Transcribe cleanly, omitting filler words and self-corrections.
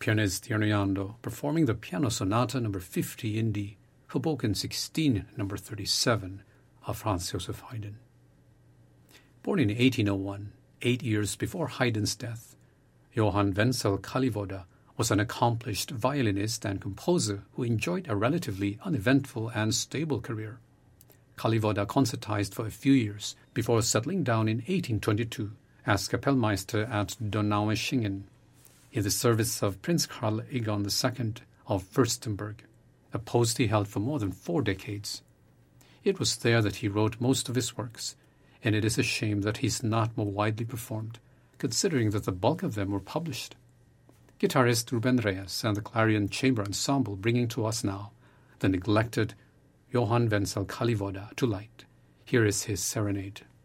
pianist Tierno Yando performing the Piano Sonata No. 50 in D, Hoboken 16, No. 37 of Franz Joseph Haydn. Born in 1801, 8 years before Haydn's death, Johann Wenzel Kalivoda was an accomplished violinist and composer who enjoyed a relatively uneventful and stable career. Kalivoda concertized for a few years before settling down in 1822 as Kapellmeister at Donaueschingen in the service of Prince Karl Egon II of Fürstenberg, a post he held for more than 4 decades. It was there that he wrote most of his works, and it is a shame that he's not more widely performed, considering that the bulk of them were published. Guitarist Ruben Reyes and the Clarion Chamber Ensemble bringing to us now the neglected Johann Wenzel Kalivoda to light. Here is his serenade.